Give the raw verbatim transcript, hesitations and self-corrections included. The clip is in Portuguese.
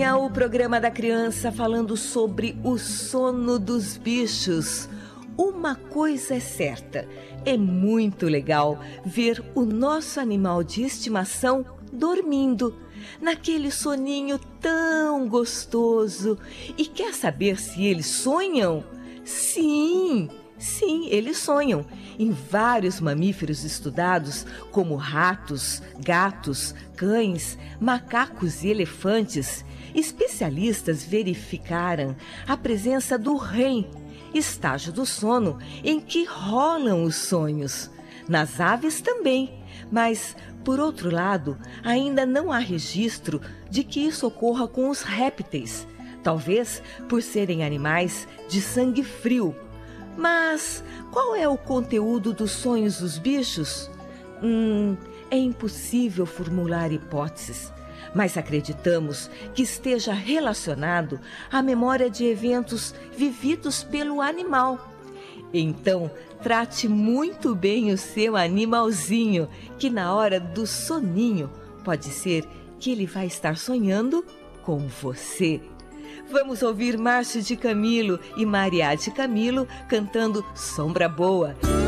manhã o programa da criança falando sobre o sono dos bichos. Uma coisa é certa, é muito legal ver o nosso animal de estimação dormindo, naquele soninho tão gostoso. E quer saber se eles sonham? Sim, sim, eles sonham. Em vários mamíferos estudados, como ratos, gatos, cães, macacos e elefantes, especialistas verificaram a presença do REM, estágio do sono em que rolam os sonhos. Nas aves também, mas, por outro lado, ainda não há registro de que isso ocorra com os répteis, talvez por serem animais de sangue frio. Mas qual é o conteúdo dos sonhos dos bichos? Hum, é impossível formular hipóteses, mas acreditamos que esteja relacionado à memória de eventos vividos pelo animal. Então, trate muito bem o seu animalzinho, que na hora do soninho pode ser que ele vai estar sonhando com você. Vamos ouvir Márcio de Camilo e Mariá de Camilo cantando Sombra Boa.